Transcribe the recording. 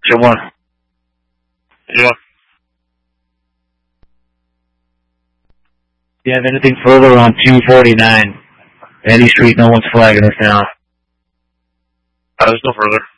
Ship 1. Yeah. Do you have anything further on 249? Eddie Street, no one's flagging us down. There's no further.